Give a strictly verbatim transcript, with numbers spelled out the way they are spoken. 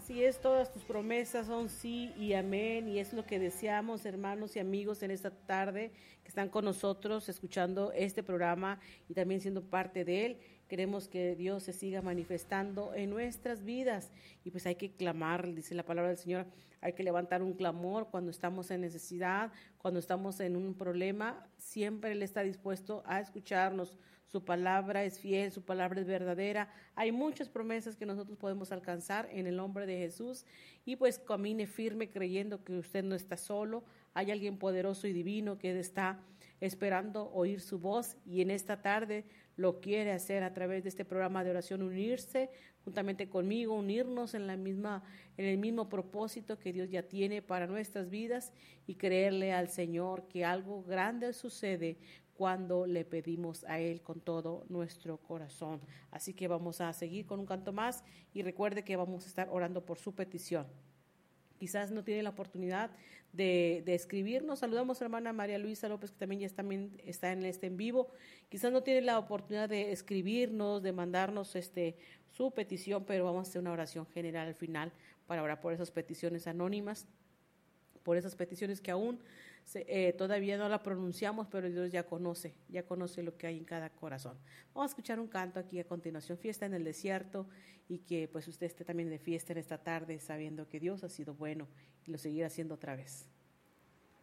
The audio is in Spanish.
Así es, todas tus promesas son sí y amén, y es lo que deseamos, hermanos y amigos, en esta tarde que están con nosotros escuchando este programa y también siendo parte de él. Queremos que Dios se siga manifestando en nuestras vidas y pues hay que clamar, dice la palabra del Señor, hay que levantar un clamor cuando estamos en necesidad, cuando estamos en un problema, siempre Él está dispuesto a escucharnos. Su palabra es fiel, su palabra es verdadera. Hay muchas promesas que nosotros podemos alcanzar en el nombre de Jesús y pues camine firme creyendo que usted no está solo. Hay alguien poderoso y divino que está esperando oír su voz y en esta tarde lo quiere hacer a través de este programa de oración, unirse juntamente conmigo, unirnos en la misma, en el mismo propósito que Dios ya tiene para nuestras vidas y creerle al Señor que algo grande sucede cuando le pedimos a Él con todo nuestro corazón. Así que vamos a seguir con un canto más y recuerde que vamos a estar orando por su petición. Quizás no tiene la oportunidad de, de escribirnos. Saludamos a hermana María Luisa López, que también ya está, también está en este en vivo. Quizás no tiene la oportunidad de escribirnos, de mandarnos este su petición, pero vamos a hacer una oración general al final para orar por esas peticiones anónimas, por esas peticiones que aún se, eh, todavía no la pronunciamos, pero Dios ya conoce, ya conoce lo que hay en cada corazón. Vamos a escuchar un canto aquí a continuación, Fiesta en el Desierto, y que pues usted esté también de fiesta en esta tarde, sabiendo que Dios ha sido bueno y lo seguirá haciendo otra vez.